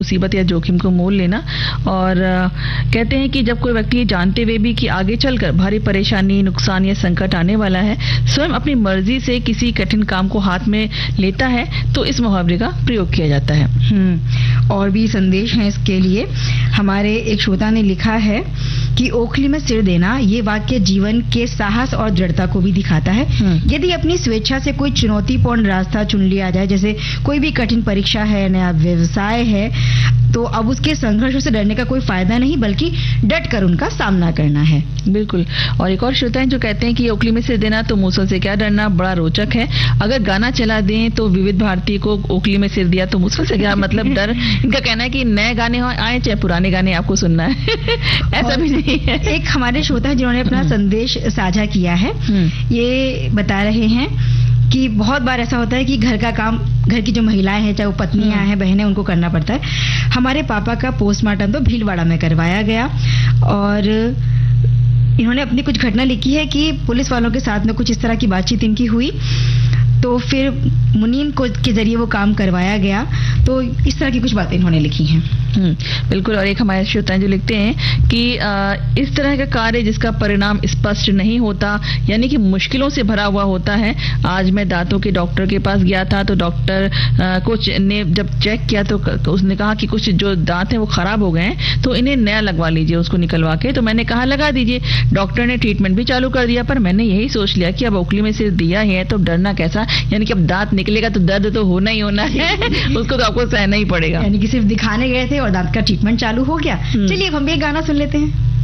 मुसीबत या जोखिम को मोल लेना। और कहते हैं कि जब कोई व्यक्ति जानते हुए भी कि आगे चलकर भारी परेशानी, नुकसान या संकट आने वाला है, स्वयं अपनी मर्जी से किसी कठिन काम को हाथ में लेता है तो इस मुहावरे का प्रयोग किया जाता है। और भी संदेश हैं इसके लिए। हमारे एक श्रोता ने लिखा है कि ओखली में सिर देना, ये वाक्य जीवन के साहस और दृढ़ता को भी दिखाता है। यदि अपनी स्वेच्छा से कोई चुनौतीपूर्ण रास्ता चुन लिया जाए, जैसे कोई भी कठिन परीक्षा है, नया व्यवसाय है, तो अब उसके संघर्षों से डरने का कोई फायदा नहीं, बल्कि डट कर उनका सामना करना है। बिल्कुल। और एक और श्रोता है जो कहते हैं कि ओखली में सिर देना तो मूसों से क्या डरना, बड़ा रोचक है। अगर गाना चला दें तो विविध भारती को ओखली में सिर दिया तो मूसों से क्या मतलब डर। इनका कहना है कि नए गाने आए चाहे पुराने गाने आपको सुनना है। ऐसा भी नहीं है। एक हमारे श्रोता है जिन्होंने अपना संदेश साझा किया है, ये बता रहे हैं कि बहुत बार ऐसा होता है कि घर का काम, घर की जो महिलाएं हैं, चाहे वो पत्नियां हैं, बहनें, उनको करना पड़ता है। हमारे पापा का पोस्टमार्टम तो भीलवाड़ा में करवाया गया और इन्होंने अपनी कुछ घटना लिखी है कि पुलिस वालों के साथ में कुछ इस तरह की बातचीत इनकी हुई, तो फिर मुनीम को के जरिए वो काम करवाया गया। तो इस तरह की कुछ बातें इन्होंने लिखी हैं। बिल्कुल। और एक हमारे श्रोता जो लिखते हैं कि इस तरह का कार्य जिसका परिणाम स्पष्ट नहीं होता, यानी कि मुश्किलों से भरा हुआ होता है। आज मैं दांतों के डॉक्टर के पास गया था तो डॉक्टर कुछ ने जब चेक किया तो उसने कहा कि कुछ जो दांत हैं वो खराब हो गए हैं, तो इन्हें नया लगवा लीजिए उसको निकलवा के। तो मैंने कहा लगा दीजिए। डॉक्टर ने ट्रीटमेंट भी चालू कर दिया, पर मैंने यही सोच लिया कि अब ओखली में सिर दिया है तो डरना कैसा, यानी कि अब दांत निकलेगा तो दर्द तो होना ही होना है। उसको तो आपको सहना ही पड़ेगा। यानी कि सिर्फ दिखाने गए थे और दांत का ट्रीटमेंट चालू हो गया। चलिए अब हम भी एक गाना सुन लेते हैं।